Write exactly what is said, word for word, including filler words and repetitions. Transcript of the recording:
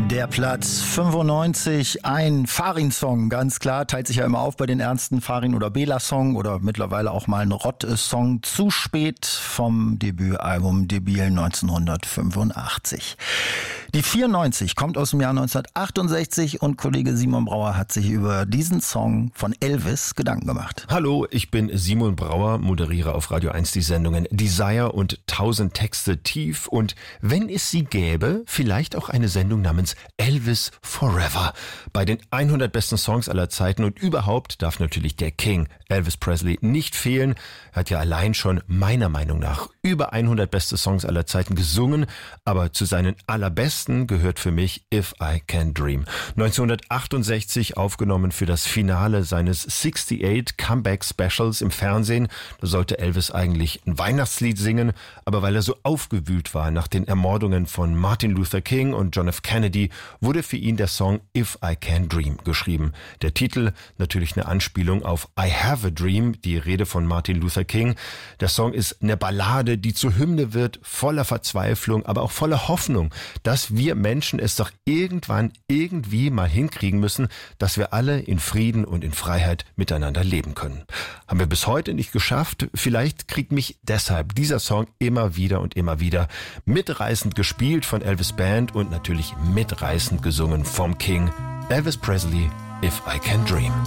Der Platz fünfundneunzig, ein Farin-Song, ganz klar, teilt sich ja immer auf bei den ernsten Farin- oder Bela-Song oder mittlerweile auch mal ein Rott-Song. Zu spät vom Debütalbum Debil neunzehnhundertfünfundachtzig. Die vierundneunzig kommt aus dem Jahr neunzehnhundertachtundsechzig und Kollege Simon Brauer hat sich über diesen Song von Elvis Gedanken gemacht. Hallo, ich bin Simon Brauer, moderiere auf Radio eins die Sendungen Desire und tausend Texte tief und wenn es sie gäbe, vielleicht auch eine Sendung namens Elvis Forever. Bei den hundert besten Songs aller Zeiten und überhaupt darf natürlich der King Elvis Presley nicht fehlen. Er hat ja allein schon meiner Meinung nach über hundert beste Songs aller Zeiten gesungen, aber zu seinen allerbesten gehört für mich If I Can Dream. neunzehnhundertachtundsechzig aufgenommen für das Finale seines achtundachtzig Comeback Specials im Fernsehen. Da sollte Elvis eigentlich ein Weihnachtslied singen, aber weil er so aufgewühlt war nach den Ermordungen von Martin Luther King und John F. Kennedy, wurde für ihn der Song If I Can Dream geschrieben. Der Titel natürlich eine Anspielung auf I Have a Dream, die Rede von Martin Luther King. Der Song ist eine Ballade, die zur Hymne wird, voller Verzweiflung, aber auch voller Hoffnung, dass wir Menschen es doch irgendwann irgendwie mal hinkriegen müssen, dass wir alle in Frieden und in Freiheit miteinander leben können. Haben wir bis heute nicht geschafft. Vielleicht kriegt mich deshalb dieser Song immer wieder und immer wieder mitreißend gespielt von Elvis Band und natürlich mitreißend gesungen vom King Elvis Presley, If I Can Dream.